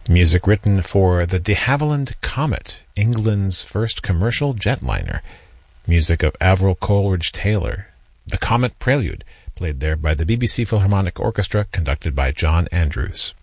Music written for the de Havilland Comet, England's first commercial jetliner. Music of Avril Coleridge-Taylor. The Comet Prelude, played there by the BBC Philharmonic Orchestra, conducted by John Andrews.